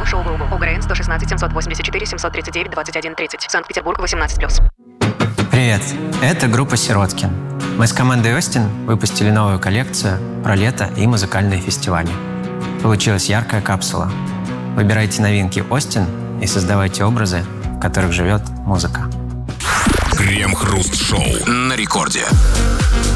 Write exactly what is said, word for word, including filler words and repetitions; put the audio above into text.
Шоу Global. ОГРН сто шестнадцать семьсот восемьдесят четыре семьсот тридцать девять двадцать один тридцать. Санкт-Петербург, восемнадцать плюс. Привет, это группа «Сироткин». Мы с командой «Остин» выпустили новую коллекцию про лето и музыкальные фестивали. Получилась яркая капсула. Выбирайте новинки «Остин» и создавайте образы, в которых живет музыка. Крем-хруст-шоу на рекорде.